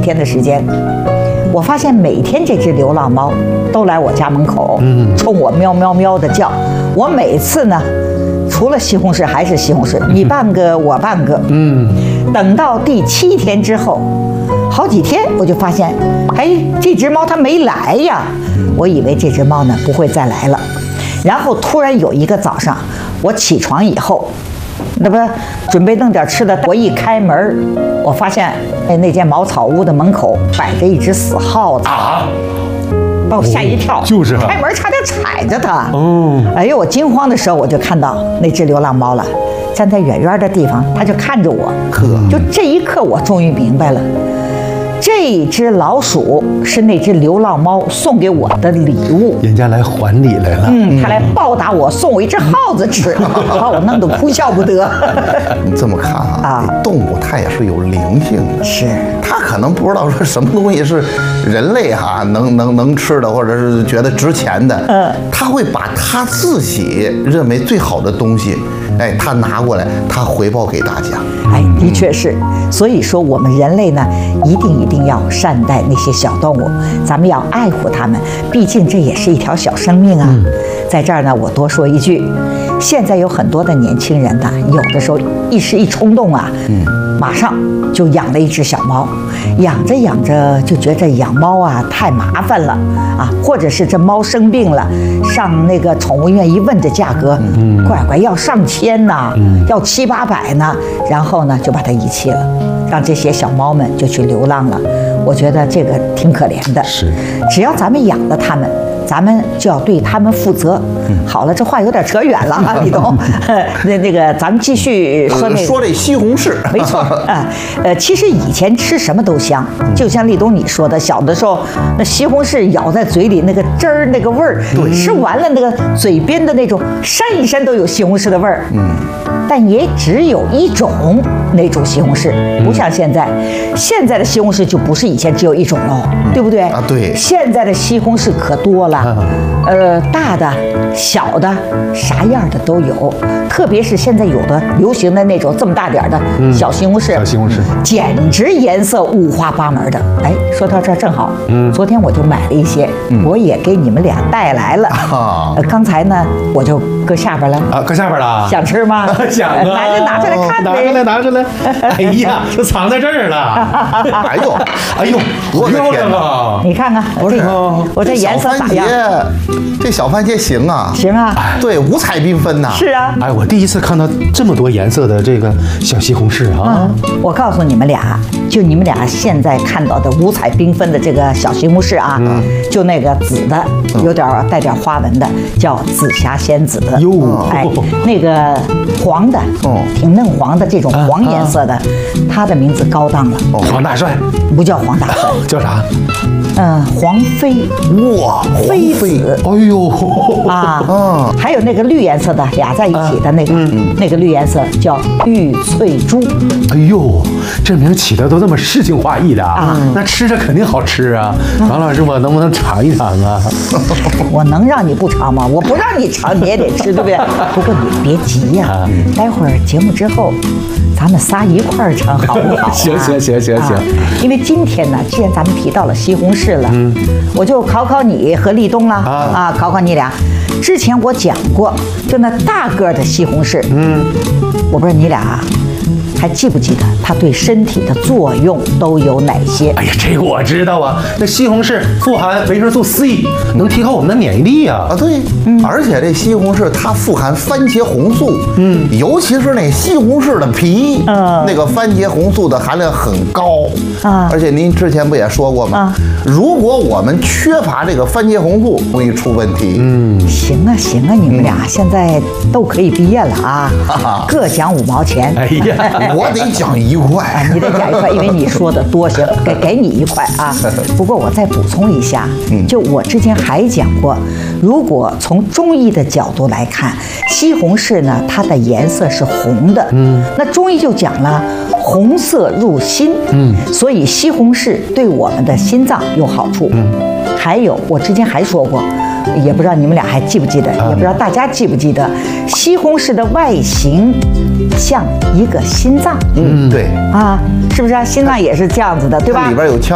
天的时间，我发现每天这只流浪猫都来我家门口，冲我喵喵喵的叫。我每次呢，除了西红柿还是西红柿，你半个我半个。等到第7天之后，好几天我就发现，哎，这只猫它没来呀。我以为这只猫呢不会再来了。然后突然有一个早上，我起床以后，那不准备弄点吃的，我一开门，我发现那间茅草屋的门口摆着一只死耗子啊，把我吓一跳。 就是开门差点踩着它。哎呦，我惊慌的时候我就看到那只流浪猫了，站在远远的地方，它就看着我。就这一刻，我终于明白了。这只老鼠是那只流浪猫送给我的礼物， 人家来还礼来了。 它来报答我，送我一只耗子吃，把我弄得哭笑不得。 你这么看啊，动物它也是有灵性的， 是它可能不知道说什么东西是人类能吃的，或者是觉得值钱的，它会把它自己认为最好的东西，哎，它拿过来，它回报给大家。 哎，的确是。所以说，我们人类呢，一定要善待那些小动物，咱们要爱护它们，毕竟这也是一条小生命啊。在这儿呢，我多说一句，现在有很多的年轻人呢，有的时候一时一冲动啊，马上就养了一只小猫，养着养着就觉着养猫啊太麻烦了啊，或者是这猫生病了，上那个宠物医院一问这价格，乖要上千呐，要700、800呢，然后呢就把它遗弃了，让这些小猫们就去流浪了。我觉得这个挺可怜的。 是， 只要咱们养了它们，咱们就要对他们负责。好了，这话有点扯远了啊，李东。那个，咱们继续说说这西红柿。 没错啊，其实以前吃什么都香，就像立冬你说的，小的时候那西红柿咬在嘴里那个汁儿那个味儿，吃完了那个嘴边的那种扇一扇都有西红柿的味儿。但也只有一种那种西红柿，不像现在，现在的西红柿就不是以前只有一种喽，对不对？ 啊，对。 现在的西红柿可多了，大的、小的，啥样的都有。特别是现在有的流行的那种这么大点的小西红柿， 小西红柿简直颜色五花八门的。哎，说到这儿正好，昨天我就买了一些，我也给你们俩带来了。刚才呢，我就搁下边了啊，搁下边了。 想吃吗？ 想啊， 拿出来看呗。 拿出来。哎呀，都藏在这儿了。哎呦，多漂亮啊！ 你看看，我这颜色咋样？ 这小番茄行啊， 行啊， 对，五彩缤纷呐。 是啊， 哎，我第一次看到这么多颜色的这个小西红柿啊。 我告诉你们俩，就你们俩现在看到的五彩缤纷的这个小西红柿啊，就那个紫的，有点带点花纹的，叫紫霞仙子。 哟， 哎，那个黄的，挺嫩黄的这种黄颜色的，它的名字高档了。 黄大帅不叫黄大帅， 叫啥？ 黄飞。 哇， 飞子。 哎呦啊，还有那个绿颜色的，俩在一起的那个绿颜色叫玉翠珠。 哎呦，这名起的都这么诗情画意的啊，那吃着肯定好吃啊。王老师，我能不能尝一尝啊？ 我能让你不尝吗？我不让你尝，你也得吃，对不对？不过你别急呀，待会儿节目之后，咱们仨一块儿尝好不好？ 行。 因为今天呢，既然咱们提到了西红柿了，我就考考你和立冬了考考你俩。之前我讲过，就那大个的西红柿，我不知道你俩还记不记得它对身体的作用都有哪些？ 哎呀，这个我知道啊。那西红柿富含维生素 C， 能提高我们的免疫力啊。 对，而且这西红柿它富含番茄红素，尤其是那西红柿的皮，那个番茄红素的含量很高啊。而且您之前不也说过吗？如果我们缺乏这个番茄红素，容易出问题。 行啊，你们俩现在都可以毕业了啊，各奖5毛钱。 哎呀。 我得奖1块， 你得奖1块，因为你说的多，行，给你1块啊。不过我再补充一下，就我之前还讲过，如果从中医的角度来看，西红柿呢，它的颜色是红的，那中医就讲了，红色入心，所以西红柿对我们的心脏有好处。还有，我之前还说过。也不知道你们俩还记不记得，也不知道大家记不记得，西红柿的外形像一个心脏。 对啊，是不是啊？心脏也是这样子的，对吧？ 里边有腔。